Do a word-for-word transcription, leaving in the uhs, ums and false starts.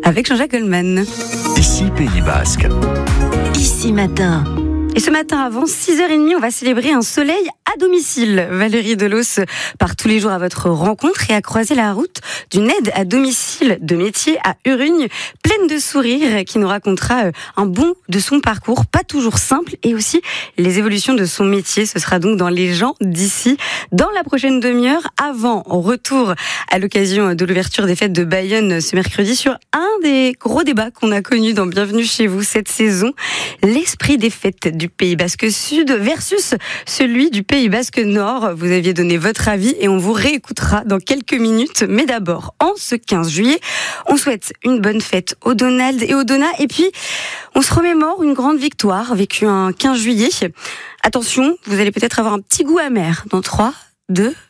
avec Jean-Jacques Goldman. Ici Pays Basque. Ici Matin. Et ce matin, avant six heures trente, on va célébrer un soleil à domicile. Valérie Delos part tous les jours à votre rencontre et a croisé la route d'une aide à domicile de métier à Urugne, pleine de sourires, qui nous racontera un bout de son parcours, pas toujours simple, et aussi les évolutions de son métier. Ce sera donc dans Les gens d'ici, dans la prochaine demi-heure, avant retour à l'occasion de l'ouverture des fêtes de Bayonne ce mercredi sur un des gros débats qu'on a connus dans Bienvenue chez vous cette saison, l'esprit des fêtes du Pays Basque Sud versus celui du Pays Basque Nord. Vous aviez donné votre avis et on vous réécoutera dans quelques minutes. Mais d'abord, en ce quinze juillet, on souhaite une bonne fête aux Donald et aux Donna. Et puis, on se remémore une grande victoire vécue un quinze juillet. Attention, vous allez peut-être avoir un petit goût amer dans trois, deux,